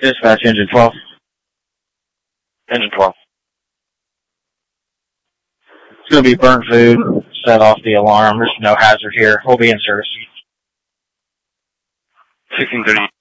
Dispatch, engine 12. Engine 12. It's going to be burnt food. Set off the alarm. There's no hazard here. We'll be in service. 1630.